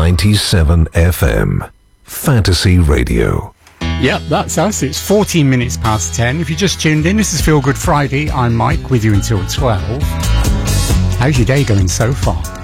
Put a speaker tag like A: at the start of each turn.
A: 97 FM. Fantasy Radio.
B: Yep, that's us. It's 14 minutes past 10. If you just tuned in, this is Feel Good Friday. I'm Mike, with you until 12. How's your day going so far?